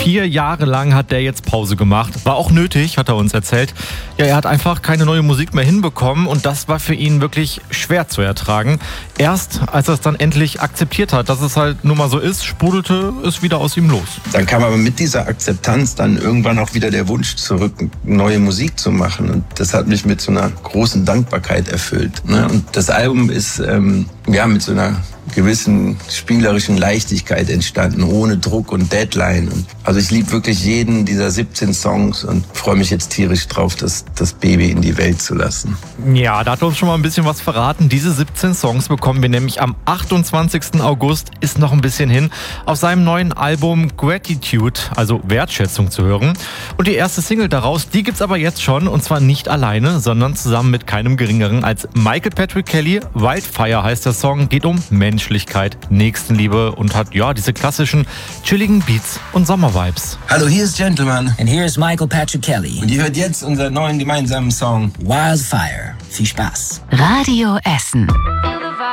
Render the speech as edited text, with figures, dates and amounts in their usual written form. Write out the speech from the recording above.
4 Jahre lang hat der jetzt Pause gemacht. War auch nötig, hat er uns erzählt. Ja, er hat einfach keine neue Musik mehr hinbekommen und das war für ihn wirklich schwer zu ertragen. Erst als er es dann endlich akzeptiert hat, dass es halt nun mal so ist, sprudelte es wieder aus ihm los. Dann kam aber mit dieser Akzeptanz dann irgendwann auch wieder der Wunsch zurück, neue Musik zu machen. Und das hat mich mit so einer großen Dankbarkeit erfüllt. Und das Album ist mit so einer gewissen spielerischen Leichtigkeit entstanden, ohne Druck und Deadline. Also ich liebe wirklich jeden dieser 17 Songs und freue mich jetzt tierisch drauf, das Baby in die Welt zu lassen. Ja, da hat er uns schon mal ein bisschen was verraten. Diese 17 Songs bekommen wir nämlich am 28. August, ist noch ein bisschen hin, auf seinem neuen Album Gratitude, also Wertschätzung, zu hören. Und die erste Single daraus, die gibt's aber jetzt schon, und zwar nicht alleine, sondern zusammen mit keinem Geringeren als Michael Patrick Kelly. Wildfire heißt der Song, geht um Menschlichkeit, Nächstenliebe und hat diese klassischen chilligen Beats und Sommervibes. Hallo, hier ist Gentleman. And here is Michael Patrick Kelly. Und ihr hört jetzt unseren neuen gemeinsamen Song Wildfire. Viel Spaß. Radio Essen.